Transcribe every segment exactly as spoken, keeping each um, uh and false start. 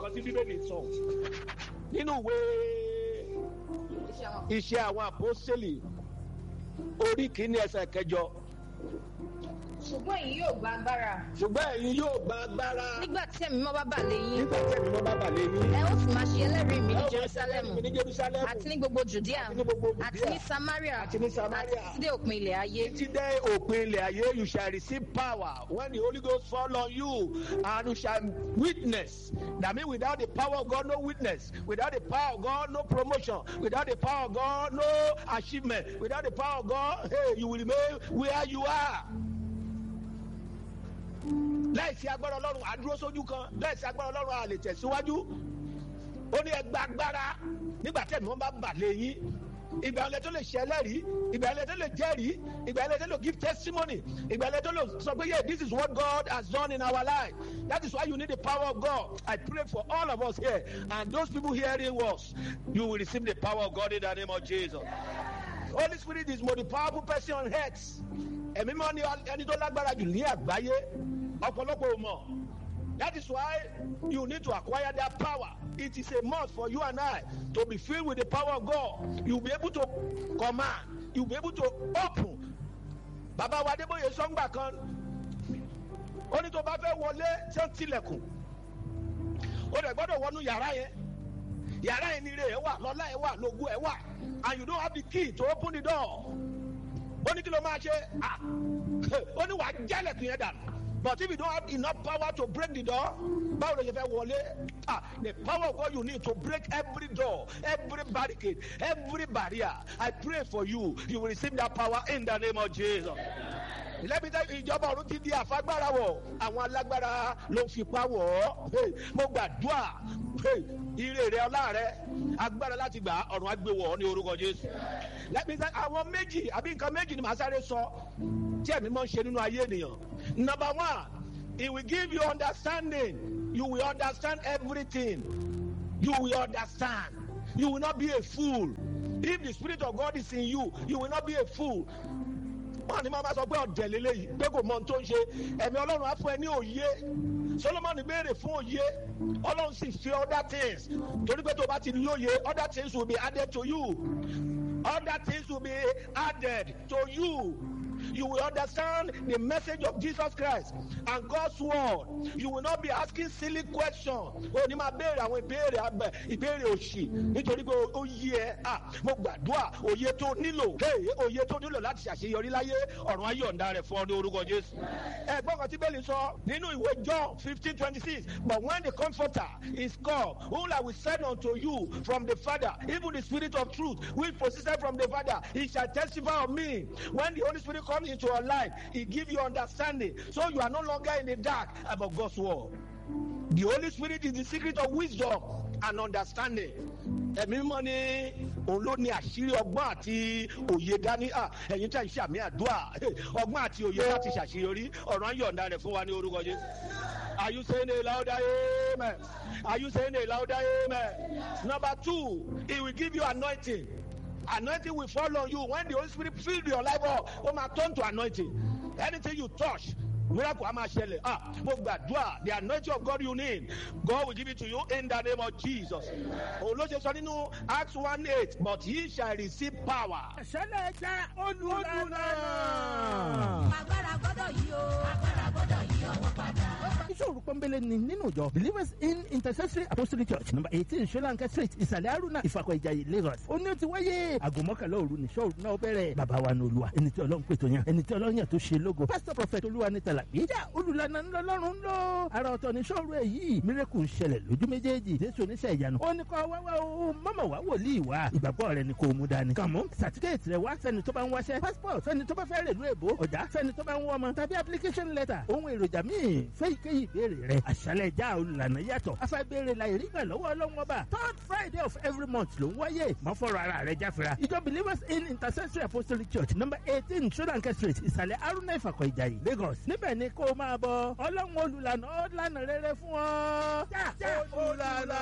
nǹkan tí bíbélì sọ nínú ìwé iṣẹ́ àwọn àpọ́sítélì orí kìíní ẹsẹ̀ kẹjọ. ṣùgbọ́n ẹ̀yin yóò gba agbára. ṣùgbọ́n ẹ̀yin yóò gba agbára. nígbà tí ẹ̀mí mímọ́ bá bà lé yín. nígbà tí ẹ̀mí mímọ́ bá bà lé yín. ẹ ó sì máa ṣe ẹlẹ́rìí mi ní jerusalem. ní jerusalem. àti ní gbogbo judea. àti ní gbogbo judea. àti ní samaria. àti ní samaria. àti títí dé òpin ilẹ̀ ayé. títí dé òpin ilẹ̀ ayé. You shall receive power when the Holy Ghost fall on you, and you shall witness. That means without the power of God, no witness. Without the power of God, no promotion. Without the power of God, no achievement. Without the power of God, hey, you will remain where you are. Láìsí agbára Ọlọ́run àdúró sójú kan, láìsí agbára Ọlọ́run a lè tẹ̀síwájú. Ó ní ẹ gba agbára nígbà tí ẹ̀mí wọn bá bà lé yín. Ìgbà ilẹ̀ tó lè ṣe ẹlẹ́rìí, ìgbà ilẹ̀ tó lè jẹ́rìí, ìgbà ilẹ̀ tó lè give testimony, ìgbà ilẹ̀ tó lè sọ pé yeah, this is what God has done in our life. That is why you need the power of God. I pray for all of us here and those people hearing us, you will receive the power of God in the name of Jesus. Holy Spirit is more the powerful person on earth. Ẹ̀mí mọ́ ni ẹni tó lágbára jù ní àgbáyé. Ọ̀pọ̀lọpọ̀ ò mọ̀. That is why you need to acquire that power. It is a must for you and I to be filled with the power of God. You will be able to command. You will be able to open. Bàbá wa Adébóyè sọ́ngbà kan. Ó ní tó bá fẹ́ wọlé ṣé ń tilẹ̀kùn. Ó dẹ̀ gbọ́dọ̀ wọnú yàrá yẹn. Yàrá yẹn ni ire ẹ̀ wà, lọ́lá ẹ̀ wà, lógún ẹ̀ wà. And you don't have the key to open the door. Ó ní kí ló máa ṣe? Ah! Ó ní wàá jálẹ̀kùn yẹn dànù. But if you don't have enough power to break the door, báwo ló ṣe fẹ́ wọlé? Ah, the power of God you need to break every door, every barricade, every barrier. I pray for you. You will receive that power in the name of Jesus. Let me tell you, ìjọba ọ̀run ti di àfagbára wọ̀. Àwọn alágbára ló fipá wọ̀ ọ́. Mo gbàdúrà ire rẹ ọlá rẹ agbára láti gbà ọ̀run á gbé wọ̀ ọ́ ní orúkọ Jésù. Let me tell you, àwọn méjì àbí nǹkan méjì ni màá sáré sọ tí ẹ̀mí máa ń ṣe nínú ayé ènìyàn. Number one, it will give you understanding. You will understand everything. You will understand. You will not be a fool. If the Spirit of God is in you, you will not be a fool. Wọ́n ní máa sọ pé ọ̀dẹ̀ lélẹ́yìí pé kò mọ ohun tó ń ṣe. Ẹ̀mí Ọlọ́run á fún ẹ ní òye. Solomon béèrè fún òye. Ọlọ́run sì fi other things. Torí pé tó bá ti lóye, other things will be added to you. Other things will be added to you. You will understand the message of Jesus Christ and God's word. You will not be asking silly questions. O ní máa béèrè àwọn ìbéèrè abẹ ìbéèrè òṣì nítorí pé ó yé ẹ. Ah, mo gbàdúrà òye tó nílò. Hey, òye tó nílò láti ṣàṣeyọrí láyé ọ̀run ayé ọ̀ǹda rẹ̀ fún ọ ní orúkọ Jésù. Ẹ̀gbọ́n kan tí Bẹ́ẹ̀lì sọ nínú ìwé John fifteen twenty six. But when the Comforter is come, whom I will send unto you from the Father, even the Spirit of truth, which proceeded from the Father, he shall testify of me. When the Holy Spirit comes into your life, he gives you understanding, so you are no longer in the dark about God's word. The Holy Spirit is the secret of wisdom and understanding. Ẹ̀mí mímọ́ ni òun ló ní àṣírí ọgbọ́n àti òye dání. Ẹ̀yin tí a ń ṣe àmì àdúrà ọgbọ́n àti òye láti ṣàṣeyọrí ọ̀rọ̀ ayé ọ̀ǹda rẹ̀ fún wa ní orúkọ Jésù. Are you saying a louder amen? Are you saying a louder amen? Number two, it will give you anointing. Anointing will fall on you when the Holy Spirit fills your life up. Ó máa turn to anointing. Anything you touch, miracle á máa ṣẹlẹ̀. Ah, mo gbàdúrà the anointing of God you need, God will give it to you in the name of Jesus. Òun ló ṣe sọ nínú Acts one eight, but ye shall receive power. Ṣẹlẹ̀ jẹ́ olùlànà. Agbára gbọ́dọ̀ yí o. Agbára gbọ́dọ̀ yí ọwọ́ padà. Ìṣòro pọ́nbélé ni nínú ìjọ Believers in Intercessory Apostolic Church number eighteen Solanke Street Ìsàlẹ̀ Aruna Ìfàkọ̀ Ìjàyè Lagos. Ó ní ó ti wáyé aago mọ́kànlá òru ní ṣọ́ọ̀rù náà bẹ̀rẹ̀. Bàbá wa ní Olúwa ẹni tí Ọlọ́run pè tó yan ẹni tí Ọlọ́run yàn tó ṣe lógo. Pastor Prophet Olúwa ní Tàlàbí. Ìjà olùlànà ńlọ lọ́rùn ńlọ. Ara ọ̀tọ̀ ní ṣọ́ọ̀rù ẹ̀ yìí. Mírẹ́kù ń ṣẹlẹ̀ lójú méjèèjì. Jésù oníṣẹ́ ìyanu. Ó ní kọ́ wá wá o mọ́mọ́ wá wòlíì wá. Ìgbàgbọ́ rẹ ni kò mú dání. Kàmú certificate rẹ wá sẹ́ni tó bá ń wáṣẹ́. Passport sẹ́ni tó bá fẹ́ rèlú èbó. Ọ̀já sẹ́ni tó bá ń wọ́ ọmọ. Tàbí application letter. Ohun èròjà míì fẹ́ ìkéyìí ìbéèrè rẹ. Àṣálẹ̀ já olùlànà yàtọ̀. Afẹ́bẹ̀rẹ̀ la ìrí gbà lọ́wọ́ Ọlọ́run ọba. Third Friday of every month ló ń wáyé. Má fọ̀rọ̀ ara rẹ jáfira. Ìjọ Believers in Intercessory Apostolic Church number eighteen Solanke Street Ìsàlẹ̀ Aruna Ìfàkọ̀ Ìjàyè Lagos. Níbẹ̀ ni kó máa bọ̀. Ọlọ́run olùlànà ó lànà rere fún ọ. Já já olùlànà.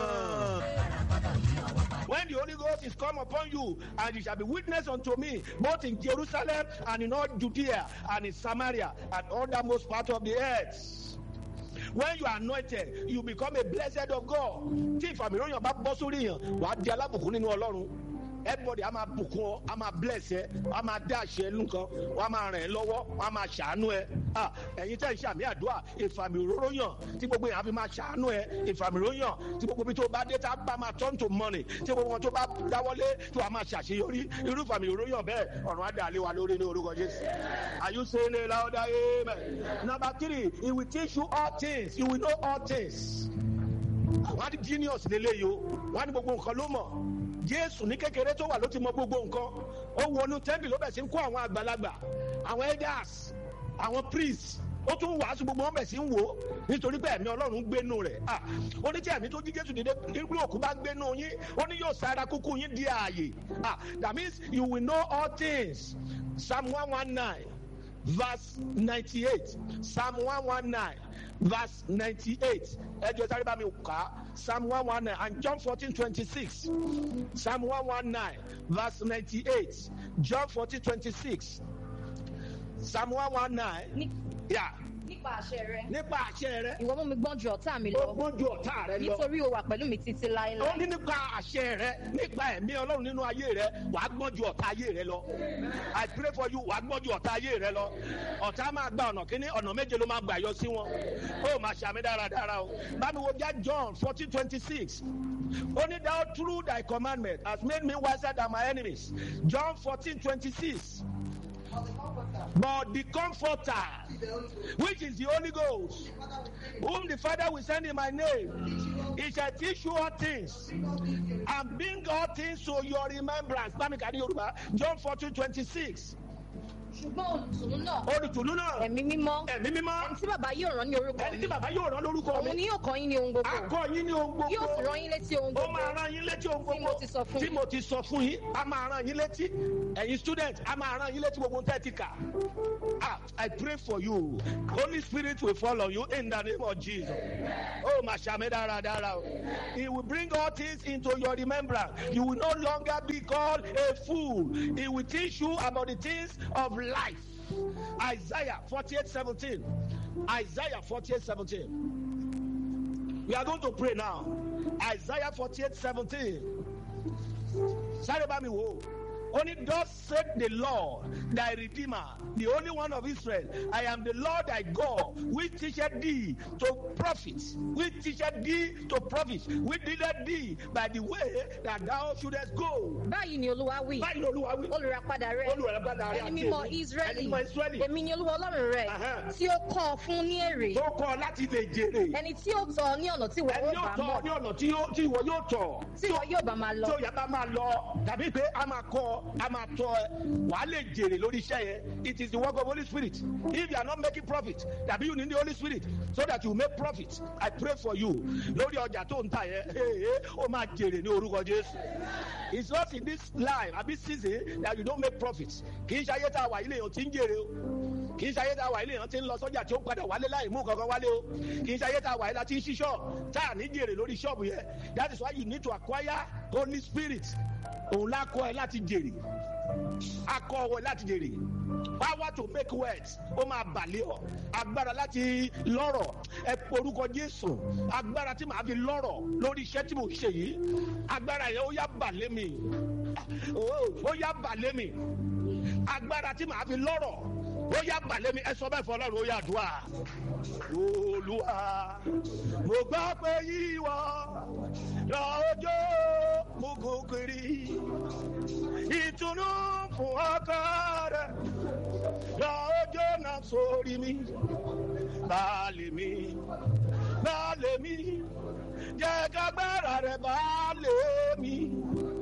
When the Holy Ghost is come upon you, and you shall be witness unto me, both in Jerusalem and in all Judea and in Samaria and all the most part of the earth. when you are anointed you become a blessed of God. Tí ìfàmìlóyàn bá bọ́ sórí yàn wàá di alábùkún nínú Ọlọ́run. Everybody a máa bùkún ọ, a máa bless ẹ, a máa dá àṣẹ nǹkan, wọ́n á máa ràn ẹ́ lọ́wọ́, wọ́n á máa ṣàánú ẹ. Ẹ̀yin tẹ́ ń ṣàmì àdúrà ìfàmìlóyàn tí gbogbo èèyàn fi máa ṣàánú ẹ, ìfàmìlóyàn tí gbogbo ibi tó bá dé tá bá máa turn to money, tí gbogbo wọn tó bá dáwọ́lé tó a máa ṣàṣeyọrí, irú ìfàmìlóyàn bẹ́ẹ̀ ọ̀run á dà lé wa lórí ní orúkọ Jésù. Are you saying it louder? Amen. Number three, he will teach you all things, you will know all things. Wọ́n á di genius lélẹ́yìí o, wọ́n á ní gbogbo nǹkan ló mọ̀. Jésù ní kékeré tó wà ló ti mọ gbogbo nǹkan. Ó wọnú tẹ́ḿpìlì ló bẹ̀ sí ń kó àwọn àgbàlagbà, àwọn elders, àwọn priests. Ó tún wàásù gbogbo wọn bẹ̀ sí ń wò ó nítorí pé ẹ̀mí Ọlọ́run gbénu rẹ̀. Ó ní tí ẹ̀mí tó jí Jésù dìde nígbà òkú bá gbénu yín, ó ní yóò sára kúkú yín di ààyè. That means you will know all things. Psalm one nineteen verse ninety-eight. Psalm one nineteen verse ninety-eight. Ẹ jọ̀ọ́ sáré bá mi kà. Psalm one nineteen and John fourteen twenty-six. Psalm one nineteen verse ninety-eight. John fourteen twenty-six. Psalm one nineteen. Yeah. Nípa àṣẹ rẹ. Nípa àṣẹ rẹ. Ìwọ mú mi gbọ́n ju ọ̀tá mi Ó lọ. gbọ́n ju ọ̀tá rẹ lọ. Nítorí o wà pẹ̀lú mi títí Ó láéláé. ní nípa àṣẹ rẹ, nípa ẹ̀mí Ọlọ́run nínú ayé rẹ, wàá gbọ́n ju ọ̀tá ayé rẹ lọ. I pray for you, wàá gbọ́n ju ọ̀tá ayé rẹ lọ. Ọ̀tá máa gba ọ̀nà kíní, ọ̀nà méje ló máa gbà yọ sí wọn. Ó máa ṣàmì dáradára o. Bámi wo já John fourteen twenty-six. Only thou through thy commandment has made me wiser than my enemies. John fourteen twenty-six. But the Comforter, which is the Holy Ghost, whom the Father will send in my name, he shall teach you all things and bring all things to your remembrance. John fourteen twenty-six. Ṣùgbọ́n olùtùnú náà. Olùtùnú náà. Ẹ̀mí mímọ́. Ẹ̀mí mímọ́. Ẹni tí bàbá yóò rán ní orúkọ Ẹni mi. tí bàbá yóò rán lórúkọ Òun ni mi. yóò kọ́ yín ní ohun gbogbo. A kọ́ yín ní ohun gbogbo. Yóò sì rán yín létí ohun Ó gbogbo. máa rán yín létí ohun Tí mo ti sọ gbogbo. fún Tí yín. mo ti sọ fún yín. A máa rán yín létí. Ẹ̀yin student, a máa rán yín létí gbogbo tẹ́ ti kà. Ah, I pray for you. Holy Spirit will fall on you in the name of Jesus. Oh, Mashame Dara Dara. He will bring all things into your remembrance. You will no longer be called a fool. He will teach you about the things of life. Isaiah forty-eight seventeen. Isaiah forty-eight seventeen. We are going to pray now. Isaiah forty-eight seventeen. Sorry about me. Whoa. Only thus said the Lord, thy Redeemer, the only one of Israel. I am the Lord thy God, which teacheth thee to profit, which teacheth thee to profit, which leadeth thee by the way that thou shouldest go. Báyìí ni Olúwa wí. Báyìí ni Olúwa wí. Olùràpadà rẹ. Olùràpadà rẹ. Ẹni mímọ́ Ísírẹ́lì. Ẹni mímọ́ Ísírẹ́lì. Èmi ni Olúwa Ọlọ́run rẹ. Aha. Tí ó kọ́ ọ fún ní èrè. Tó kọ́ ọ láti lè jèrè. Ẹni tí ó tọ́ ọ ní ọ̀nà tí ìwọ Ẹni yóò yóò bá tọ́ mọ̀. ní ọ̀nà tí yóò- tí ìwọ yóò tọ̀. Tí ìwọ yóò bá máa lọ. Tí ó yá bá máa lọ tàbí pé a máa kọ́ a máa tọ́ ẹ wàá lè jèrè lórí iṣẹ́ yẹn. It is the work of Holy Spirit. If you are not making profit, tàbí you need the Holy Spirit so that you make profit. I pray for you. Lórí ọjà tó ń ta yẹn, ee, ó máa jèrè ní orúkọ Jésù. It's not in this life àbí season that you don't make profit. Kì í ṣe ayé tá a wà ilé yẹn tí ń jèrè o. Kì í ṣe ayé tá a wà ilé yẹn tí ń lọ sọ́jà tí ó padà wálé láì mú kankan wálé o. Kì í ṣe ayé tá a wà ilé tí ń ṣí ṣọ́ọ̀bù tá a ní jèrè lórí ṣọ́ọ̀bù yẹn. That is why you need to acquire Holy Spirit. Òun lá kọ́ ẹ láti jèrè. Akọ wọ láti jèrè. Power to make words. Ó máa bàlẹ́ ọ. Agbára láti lọ́rọ̀. Ẹ porúkọ Jésù. Agbára tí màá fi lọ́rọ̀ lórí iṣẹ́ tí mo ṣe yìí. Agbára yẹn ó yá bàlẹ́ mi. Ó yá bàlẹ́ mi. Agbára tí màá fi lọ́rọ̀. Ó yá bàlẹ́ mi. Ẹ sọ bẹ́ẹ̀ fún Ọlọ́run ó yá àdúrà. Olúwa, mo gbọ́ pé yíwọ lọ́jọ́ mo gùn kiri. Ìtùnú fún ọkọ rẹ̀ lọ́jọ́ náà sórí mi. Baálé mi, baálé mi, jẹ́ kágbára rẹ̀ baálé mi.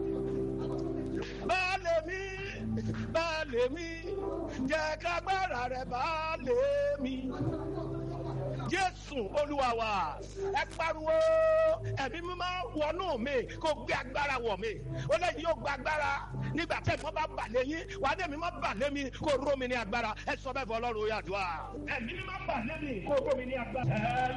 Baálé mi, baálé mi, jẹ́ kágbára rẹ̀ baálé mi. Jésù Olúwa wa, ẹ pariwo ẹ̀mí mímọ́ wọnú mi kó gbé agbára wọ̀ mí. Ó lẹ́yìn yóò gba agbára nígbà tẹ́ ìmọ̀ bá bà lẹ́yìn wà ní ẹ̀mí mímọ́ bà lé mi kó ró mi ní agbára. Ẹ sọ bẹ́ẹ̀ fọ Ọlọ́run ó yá àdúrà. Ẹ̀mí mímọ́ bà lé mi kó ró mi ní agbára.